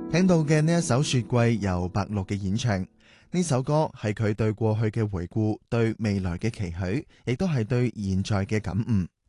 聽到嘅呢一首《雪季》由白鹿嘅演唱，呢首歌係佢對過去嘅回顧，對未來嘅期許，亦都係對現在嘅感悟。